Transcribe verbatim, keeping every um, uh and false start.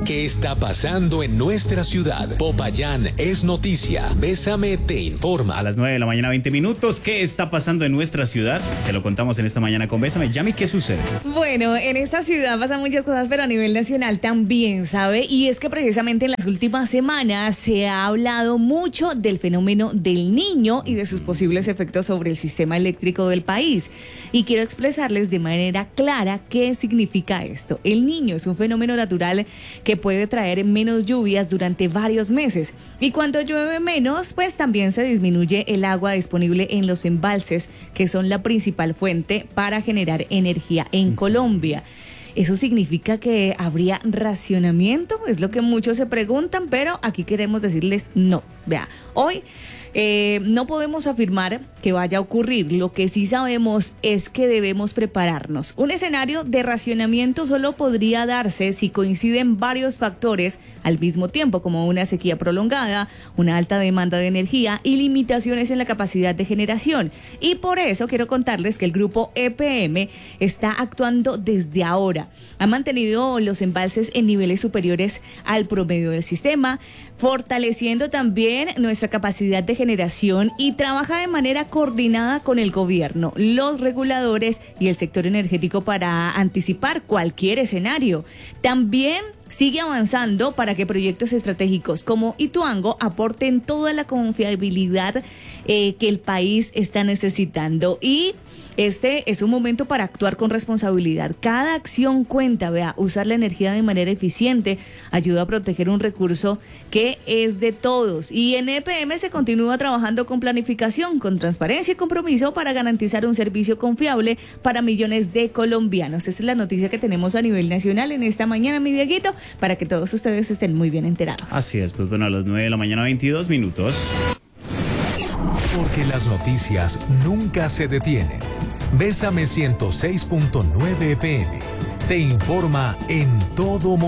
¿Qué está pasando en nuestra ciudad? Popayán es noticia. Bésame te informa. A las nueve de la mañana, veinte minutos. ¿Qué está pasando en nuestra ciudad? Te lo contamos en esta mañana con Bésame. Yami, ¿qué sucede? Bueno, en esta ciudad pasan muchas cosas, pero a nivel nacional también, ¿sabe? Y es que precisamente en las últimas semanas se ha hablado mucho del fenómeno del Niño y de sus posibles efectos sobre el sistema eléctrico del país. Y quiero expresarles de manera clara qué significa esto. El Niño es un fenómeno natural que puede traer menos lluvias durante varios meses. Y cuando llueve menos, pues también se disminuye el agua disponible en los embalses, que son la principal fuente para generar energía en Colombia. ¿Eso significa que habría racionamiento? Es lo que muchos se preguntan, pero aquí queremos decirles no. Vea, hoy eh, no podemos afirmar que vaya a ocurrir. Lo que sí sabemos es que debemos prepararnos. Un escenario de racionamiento solo podría darse si coinciden varios factores al mismo tiempo, como una sequía prolongada, una alta demanda de energía y limitaciones en la capacidad de generación. Y por eso quiero contarles que el grupo E P M está actuando desde ahora. Ha mantenido los embalses en niveles superiores al promedio del sistema, fortaleciendo también nuestra capacidad de generación y trabaja de manera coordinada con el gobierno, los reguladores y el sector energético para anticipar cualquier escenario. También sigue avanzando para que proyectos estratégicos como Ituango aporten toda la confiabilidad eh, que el país está necesitando. Y este es un momento para actuar con responsabilidad. Cada acción cuenta, vea, usar la energía de manera eficiente ayuda a proteger un recurso que es de todos. Y en E P M se continúa trabajando con planificación, con transparencia y compromiso para garantizar un servicio confiable para millones de colombianos. Esa es la noticia que tenemos a nivel nacional en esta mañana, mi Dieguito, para que todos ustedes estén muy bien enterados. Así es, pues bueno, a las nueve de la mañana, veintidós minutos. Porque las noticias nunca se detienen. Bésame ciento seis punto nueve F M te informa en todo momento.